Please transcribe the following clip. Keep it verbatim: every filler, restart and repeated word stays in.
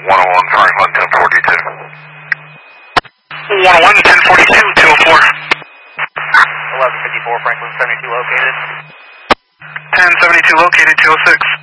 one oh one Franklin, ten forty-two. one oh one, ten forty-two, two oh four. eleven fifty-four Franklin, seventy-two located. ten seventy-two located, two oh six.